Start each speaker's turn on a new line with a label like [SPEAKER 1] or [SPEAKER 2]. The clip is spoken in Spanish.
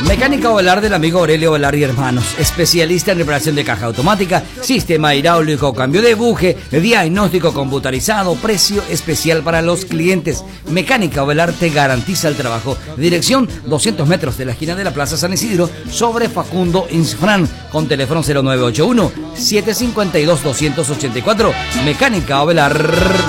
[SPEAKER 1] Mecánica Ovelar del amigo Aurelio Ovelar y Hermanos, especialista en reparación de caja automática, sistema hidráulico, cambio de buje, diagnóstico computarizado, precio especial para los clientes. Mecánica Ovelar te garantiza el trabajo. Dirección 200 metros de la esquina de la Plaza San Isidro, sobre Facundo Insfran, con teléfono 0981-752-284. Mecánica Ovelar.